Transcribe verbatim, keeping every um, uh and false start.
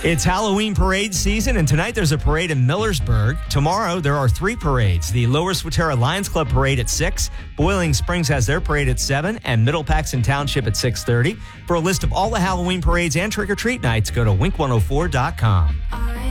It's Halloween parade season, and tonight there's a parade in Millersburg. Tomorrow there are three parades. The Lower Swatara Lions Club parade at six, Boiling Springs has their parade at seven, and Middle Paxton Township at six thirty. For a list of all the Halloween parades and trick-or-treat nights, go to wink one oh four dot com.